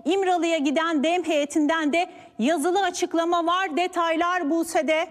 İmralı'ya giden DEM heyetinden de yazılı açıklama var. Detaylar Buse'de.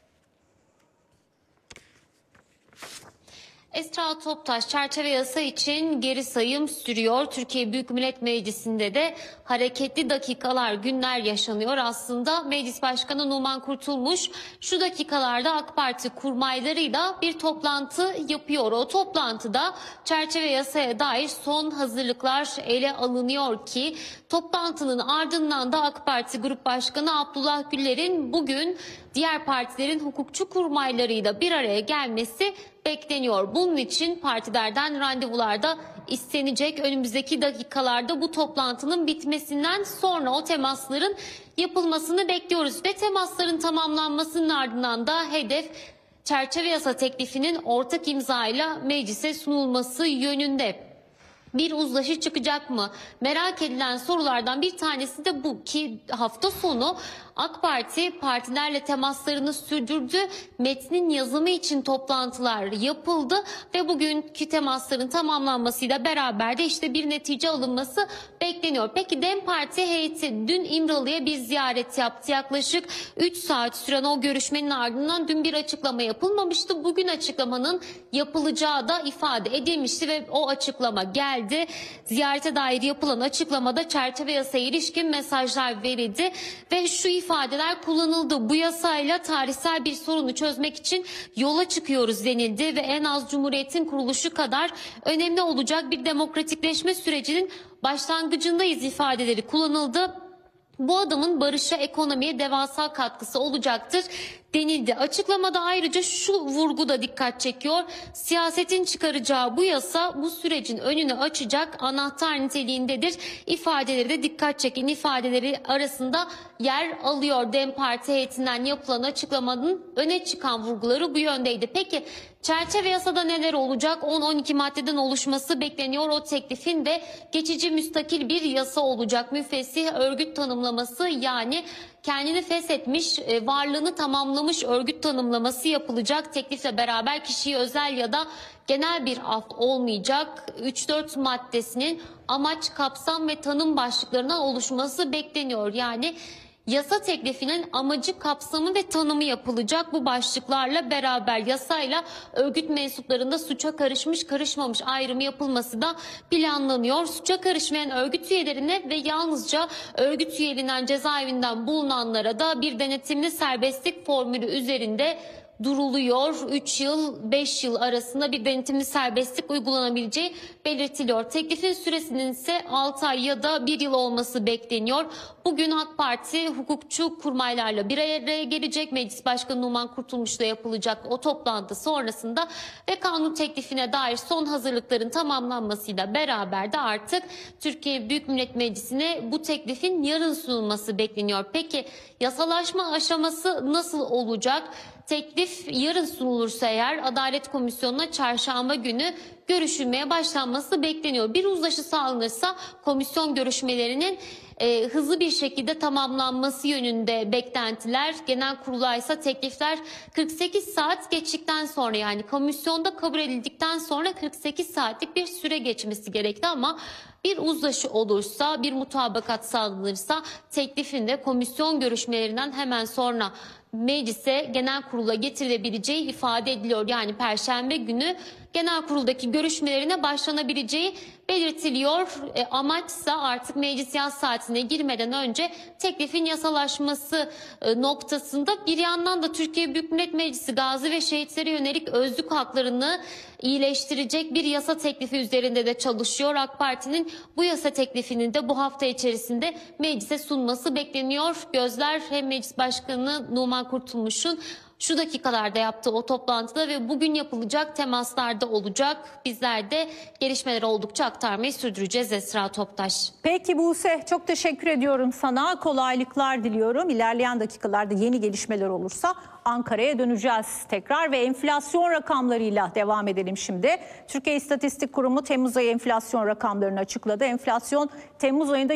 Esra Toptaş, çerçeve yasa için geri sayım sürüyor. Türkiye Büyük Millet Meclisi'nde de hareketli dakikalar, günler yaşanıyor. Aslında Meclis Başkanı Numan Kurtulmuş şu dakikalarda AK Parti kurmaylarıyla bir toplantı yapıyor. O toplantıda çerçeve yasaya dair son hazırlıklar ele alınıyor ki toplantının ardından da AK Parti Grup Başkanı Abdullah Güller'in bugün diğer partilerin hukukçu kurmaylarıyla bir araya gelmesi bekleniyor. Bunun için partilerden randevular da istenecek. Önümüzdeki dakikalarda bu toplantının bitmesinden sonra o temasların yapılmasını bekliyoruz. Ve temasların tamamlanmasının ardından da hedef çerçeve yasa teklifinin ortak imzayla meclise sunulması yönünde. Bir uzlaşı çıkacak mı? Merak edilen sorulardan bir tanesi de bu ki hafta sonu AK Parti partilerle temaslarını sürdürdü. Metnin yazımı için toplantılar yapıldı ve bugünkü temasların tamamlanmasıyla beraber de işte bir netice alınması bekleniyor. Peki DEM Parti heyeti dün İmralı'ya bir ziyaret yaptı. Yaklaşık 3 saat süren o görüşmenin ardından dün bir açıklama yapılmamıştı. Bugün açıklamanın yapılacağı da ifade edilmişti ve o açıklama geldi. Ziyarete dair yapılan açıklamada çerçeve yasaya ilişkin mesajlar verildi ve şu ifadeler kullanıldı. Bu yasayla tarihsel bir sorunu çözmek için yola çıkıyoruz denildi ve en az Cumhuriyet'in kuruluşu kadar önemli olacak bir demokratikleşme sürecinin başlangıcındayız ifadeleri kullanıldı. Bu adımın barışa, ekonomiye devasa katkısı olacaktır denildi. Açıklamada ayrıca şu vurgu da dikkat çekiyor. Siyasetin çıkaracağı bu yasa bu sürecin önünü açacak anahtar niteliğindedir. İfadeleri de dikkat çeken ifadeleri arasında yer alıyor. DEM Parti heyetinden yapılan açıklamanın öne çıkan vurguları bu yöndeydi. Peki çerçeve yasada neler olacak? 10-12 maddeden oluşması bekleniyor o teklifin ve geçici müstakil bir yasa olacak. Müfessih örgüt tanımlaması yani kendini feshetmiş, varlığını tamamlamış örgüt tanımlaması yapılacak. Teklifle beraber kişiye özel ya da genel bir af olmayacak. 3-4 maddesinin amaç, kapsam ve tanım başlıklarından oluşması bekleniyor. Yani yasa teklifinin amacı, kapsamı ve tanımı yapılacak. Bu başlıklarla beraber yasayla örgüt mensuplarında suça karışmış karışmamış ayrımı yapılması da planlanıyor. Suça karışmayan örgüt üyelerine ve yalnızca örgüt üyeliğinden cezaevinden bulunanlara da bir denetimli serbestlik formülü üzerinde duruluyor. 3 yıl 5 yıl arasında bir denetimli serbestlik uygulanabileceği belirtiliyor. Teklifin süresinin ise 6 ay ya da 1 yıl olması bekleniyor. Bugün AK Parti hukukçu kurmaylarla bir araya gelecek. Meclis Başkanı Numan Kurtulmuş'la yapılacak o toplantı sonrasında ve kanun teklifine dair son hazırlıkların tamamlanmasıyla beraber de artık Türkiye Büyük Millet Meclisi'ne bu teklifin yarın sunulması bekleniyor. Peki yasalaşma aşaması nasıl olacak? Teklif yarın sunulursa eğer Adalet Komisyonu'na çarşamba günü görüşülmeye başlanması bekleniyor. Bir uzlaşı sağlanırsa komisyon görüşmelerinin hızlı bir şekilde tamamlanması yönünde beklentiler. Genel kurula ise teklifler 48 saat geçtikten sonra yani komisyonda kabul edildikten sonra 48 saatlik bir süre geçmesi gerekti ama bir uzlaşı olursa, bir mutabakat sağlanırsa teklifin de komisyon görüşmelerinden hemen sonra meclise, genel kurula getirilebileceği ifade ediliyor. Yani Perşembe günü genel kuruldaki görüşmelerine başlanabileceği belirtiliyor. Amaçsa artık meclis yaz saatine girmeden önce teklifin yasalaşması noktasında bir yandan da Türkiye Büyük Millet Meclisi gazi ve şehitlere yönelik özlük haklarını iyileştirecek bir yasa teklifi üzerinde de çalışıyor. AK Parti'nin bu yasa teklifinin de bu hafta içerisinde meclise sunması bekleniyor. Gözler hem Meclis Başkanı Numan Kurtulmuş'un şu dakikalarda yaptığı o toplantıda ve bugün yapılacak temaslarda olacak. Bizler de gelişmeleri oldukça aktarmayı sürdüreceğiz Esra Toptaş. Peki Buse, çok teşekkür ediyorum sana. Kolaylıklar diliyorum. İlerleyen dakikalarda yeni gelişmeler olursa Ankara'ya döneceğiz tekrar ve enflasyon rakamlarıyla devam edelim şimdi. Türkiye İstatistik Kurumu Temmuz ayı enflasyon rakamlarını açıkladı. Enflasyon Temmuz ayında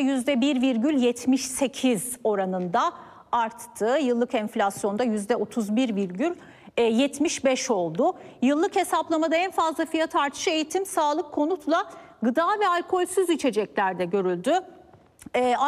%1,78 oranında arttı. Yıllık enflasyonda %31,75 oldu. Yıllık hesaplamada en fazla fiyat artışı eğitim, sağlık, konutla gıda ve alkolsüz içeceklerde görüldü.